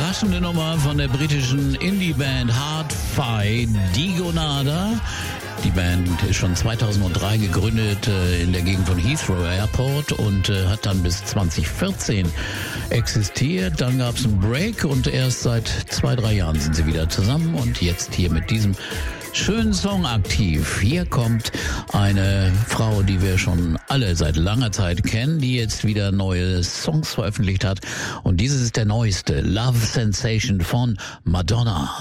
Überraschende Nummer von der britischen Indie-Band Hard-Fi, Digonada. Die Band ist schon 2003 gegründet in der Gegend von Heathrow Airport und hat dann bis 2014 existiert. Dann gab es einen Break und erst seit 2-3 Jahren sind sie wieder zusammen und jetzt hier mit diesem schönen Song aktiv. Hier kommt eine Frau, die wir schon alle seit langer Zeit kennen, die jetzt wieder neue Songs veröffentlicht hat. Und dieses ist der neueste, Love Sensation von Madonna.